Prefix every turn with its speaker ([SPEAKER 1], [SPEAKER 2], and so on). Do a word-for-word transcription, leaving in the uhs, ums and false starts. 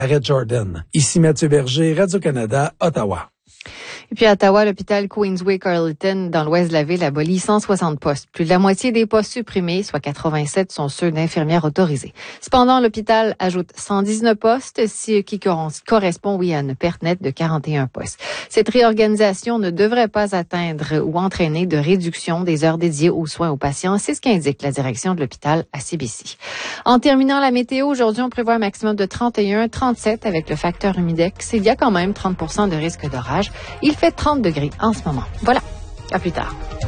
[SPEAKER 1] Red Jordan. Ici Mathieu Berger, Radio-Canada, Ottawa.
[SPEAKER 2] Et puis à Ottawa, l'hôpital Queensway-Carleton, dans l'ouest de la ville, abolit cent soixante postes. Plus de la moitié des postes supprimés, soit quatre-vingt-sept, sont ceux d'infirmières autorisées. Cependant, l'hôpital ajoute cent dix-neuf postes, ce qui correspond, oui, à une perte nette de quarante et un postes. Cette réorganisation ne devrait pas atteindre ou entraîner de réduction des heures dédiées aux soins aux patients. C'est ce qu'indique la direction de l'hôpital à C B C. En terminant la météo, aujourd'hui, on prévoit un maximum de trente et un, trente-sept avec le facteur humidex. Il y a quand même trente pour cent de risque d'orage. Il fait trente degrés en ce moment. Voilà. À plus tard.